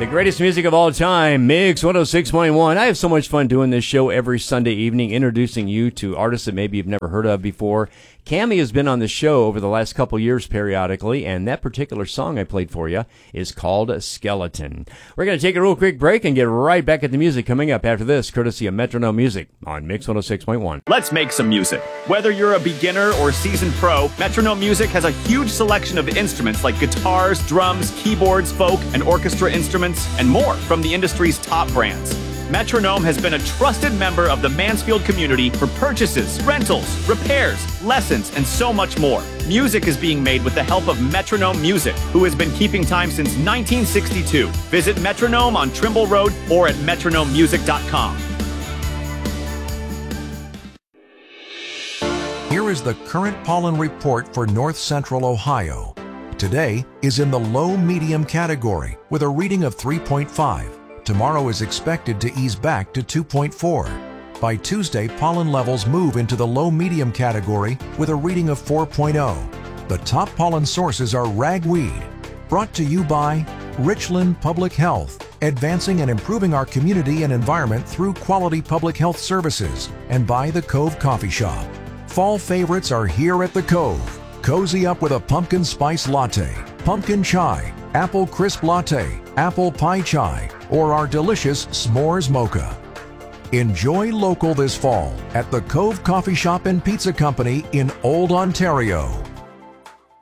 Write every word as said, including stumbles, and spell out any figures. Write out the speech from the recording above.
The greatest music of all time, Mix one oh six point one. I have so much fun doing this show every Sunday evening, introducing you to artists that maybe you've never heard of before. Cammy has been on the show over the last couple years periodically, and that particular song I played for you is called Skeleton. We're going to take a real quick break and get right back at the music coming up after this, courtesy of Metronome Music on Mix one oh six point one. Let's make some music. Whether you're a beginner or seasoned pro, Metronome Music has a huge selection of instruments like guitars, drums, keyboards, folk, and orchestra instruments, and more from the industry's top brands. Metronome has been a trusted member of the Mansfield community for purchases, rentals, repairs, lessons, and so much more. Music is being made with the help of Metronome Music, who has been keeping time since nineteen sixty-two. Visit Metronome on Trimble Road or at metronome music dot com. Here is the current pollen report for North Central Ohio. Today is in the low-medium category with a reading of three point five. Tomorrow is expected to ease back to two point four. By Tuesday, pollen levels move into the low-medium category with a reading of four point oh. The top pollen sources are ragweed. Brought to you by Richland Public Health, advancing and improving our community and environment through quality public health services, and by the Cove Coffee Shop. Fall favorites are here at the Cove. Cozy up with a pumpkin spice latte, pumpkin chai, apple crisp latte, apple pie chai, or our delicious s'mores mocha. Enjoy local this fall at the Cove Coffee Shop and Pizza Company in Old Ontario.